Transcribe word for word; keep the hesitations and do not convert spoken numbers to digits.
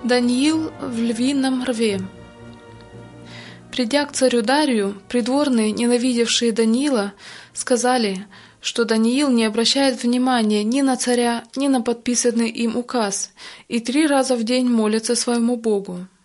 Даниил в львином рве. Придя к царю Дарию, придворные, ненавидевшие Даниила, сказали, что Даниил не обращает внимания ни на царя, ни на подписанный им указ, и три раза в день молится своему Богу.